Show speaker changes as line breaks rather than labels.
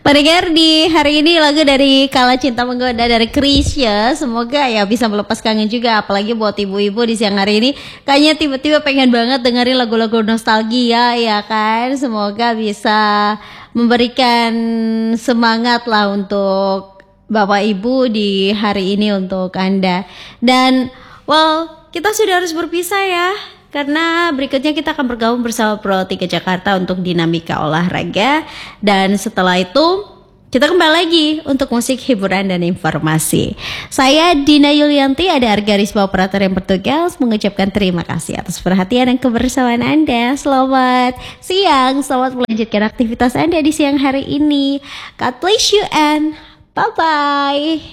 Pendengar, di hari ini lagu dari Kala Cinta Menggoda dari Chrisye. Semoga ya bisa melepas kangen juga. Apalagi buat ibu-ibu di siang hari ini, kayaknya tiba-tiba pengen banget dengerin lagu-lagu nostalgia ya kan. Semoga bisa memberikan semangat lah untuk Bapak Ibu di hari ini untuk Anda. Dan kita sudah harus berpisah ya, karena berikutnya kita akan bergabung bersama Pro 3 Jakarta untuk dinamika olahraga. Dan setelah itu kita kembali lagi untuk musik, hiburan, dan informasi. Saya Dina Yulianti, ada Argarisma operator yang bertugas, mengucapkan terima kasih atas perhatian dan kebersamaan Anda. Selamat siang, selamat melanjutkan aktivitas Anda di siang hari ini. God bless you and bye-bye.